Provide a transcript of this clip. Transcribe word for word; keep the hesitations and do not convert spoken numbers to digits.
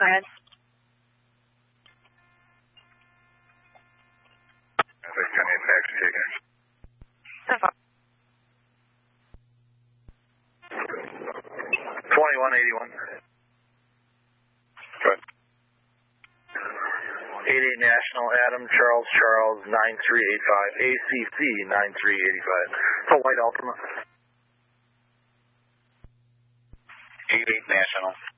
Go ahead. six ten eight taxi taken. So far. twenty-one eighty-one. Good. eighty-eight National, Adam, Charles, Charles, nine three eight five, A C C nine three eight five. It's a white Altima. eighty-eight National.